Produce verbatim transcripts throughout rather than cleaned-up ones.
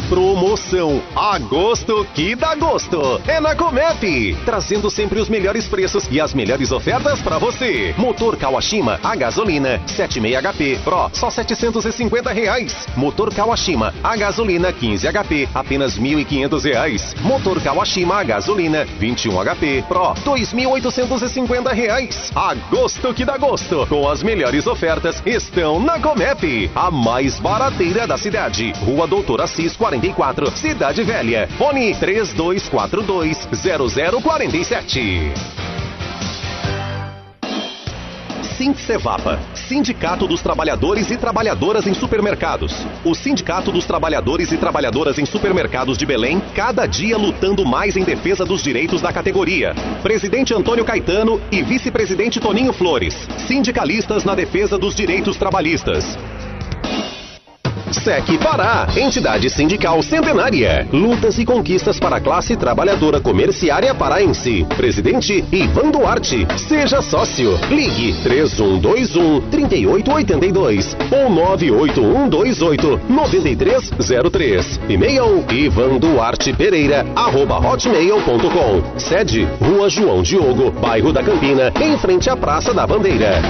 Promoção Agosto que dá gosto. É na Comep, trazendo sempre os melhores preços e as melhores ofertas para você. Motor Kawashima a gasolina sete vírgula seis H P Pro, só setecentos e cinquenta reais. Motor Kawashima a gasolina quinze H P, apenas mil e quinhentos reais. Motor Kawashima a gasolina vinte e um H P Pro, dois mil oitocentos e cinquenta reais. Agosto que dá gosto, com as melhores ofertas estão na Comep, a mais barateira da cidade. Rua Doutor Assis quarenta e quatro, Cidade Velha. Fone três dois quatro dois zero zero quatro sete. Sindicevapa, Sindicato dos Trabalhadores e Trabalhadoras em Supermercados. O Sindicato dos Trabalhadores e Trabalhadoras em Supermercados de Belém, cada dia lutando mais em defesa dos direitos da categoria. Presidente Antônio Caetano e vice-presidente Toninho Flores, sindicalistas na defesa dos direitos trabalhistas. S E C Pará, entidade sindical centenária. Lutas e conquistas para a classe trabalhadora comerciária paraense. Presidente Ivan Duarte. Seja sócio. Ligue três um dois um, três oito oito dois ou nove oito um dois oito, nove três zero três. E-mail ivanduartepereira arroba hotmail ponto com. Sede Rua João Diogo, bairro da Campina, em frente à Praça da Bandeira.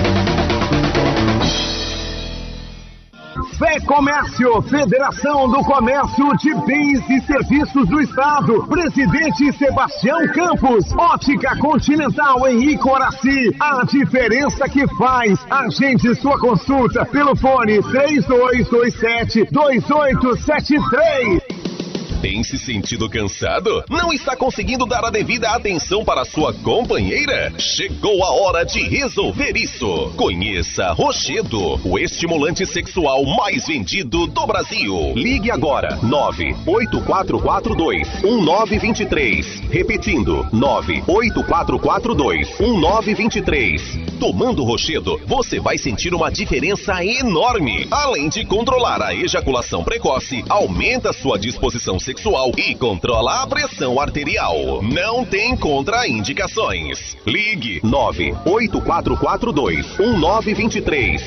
Fé Comércio, Federação do Comércio de Bens e Serviços do Estado. Presidente Sebastião Campos. Ótica Continental em Icoraci. A diferença que faz. Agende sua consulta pelo fone três dois dois sete, dois oito sete três. Tem se sentido cansado? Não está conseguindo dar a devida atenção para sua companheira? Chegou a hora de resolver isso. Conheça Rochedo, o estimulante sexual mais vendido do Brasil. Ligue agora, nove oito quatro quatro dois um nove dois três. Repetindo, nove oito quatro quatro dois um nove dois três. Tomando Rochedo, você vai sentir uma diferença enorme. Além de controlar a ejaculação precoce, aumenta sua disposição sexual e controla a pressão arterial. Não tem contraindicações. Ligue nove oito quatro quatro dois um nove dois três.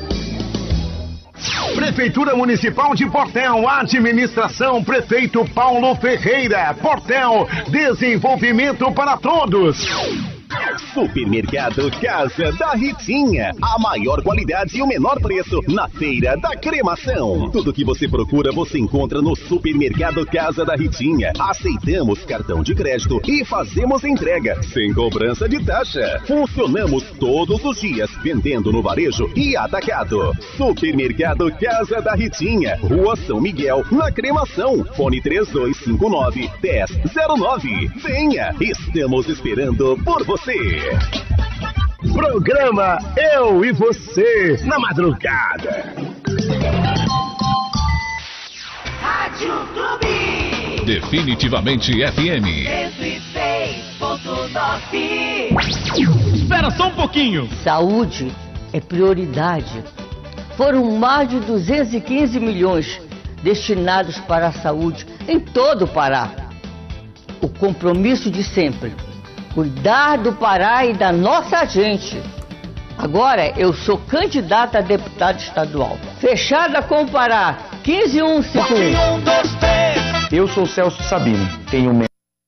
Prefeitura Municipal de Portel, administração Prefeito Paulo Ferreira. Portel, desenvolvimento para todos. Supermercado Casa da Ritinha, a maior qualidade e o menor preço na Feira da Cremação. Tudo que você procura você encontra no Supermercado Casa da Ritinha. Aceitamos cartão de crédito e fazemos entrega sem cobrança de taxa. Funcionamos todos os dias vendendo no varejo e atacado. Supermercado Casa da Ritinha, Rua São Miguel, na Cremação. Fone três dois cinco nove, um zero zero nove. Venha, estamos esperando por você. Programa Eu e Você na madrugada. Rádio Clube. Definitivamente F M. cento e seis ponto nove. Espera só um pouquinho. Saúde é prioridade. Foram mais de duzentos e quinze milhões destinados para a saúde em todo o Pará. O compromisso de sempre. Cuidar do Pará e da nossa gente. Agora eu sou candidata a deputada estadual. Fechada com o Pará. quinze um cinco um. Eu sou Celso Sabino. Tenho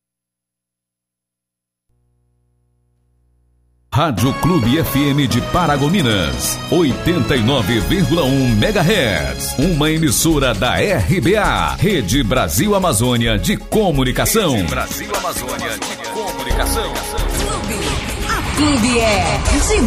Rádio Clube F M de Paragominas, oitenta e nove vírgula um megahertz. Uma emissora da R B A, Rede Brasil Amazônia de Comunicação. Rede Brasil Amazônia de Comunicação. Clube. A Clube é de